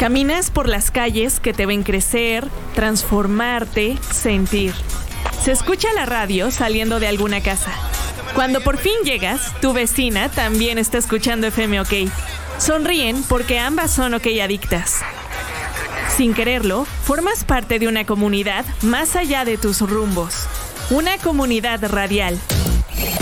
Caminas por las calles que te ven crecer, transformarte, sentir. Se escucha la radio saliendo de alguna casa. Cuando por fin llegas, tu vecina también está escuchando FM OK. Sonríen porque ambas son OK adictas. Sin quererlo, formas parte de una comunidad más allá de tus rumbos. Una comunidad radial.